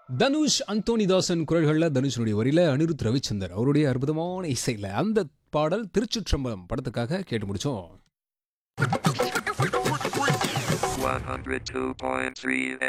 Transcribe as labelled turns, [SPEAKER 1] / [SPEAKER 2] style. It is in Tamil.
[SPEAKER 1] தனுஷ் அந்தோணிதாசன் குரல்களில் தனுஷனுடைய வரியில அனிருத் ரவிச்சந்தர் அவருடைய அற்புதமான இசையில் அந்த பாடல் திருச்சிற்றம்பலம் படத்துக்காக கேட்டு முடிச்சோம்.
[SPEAKER 2] 102.3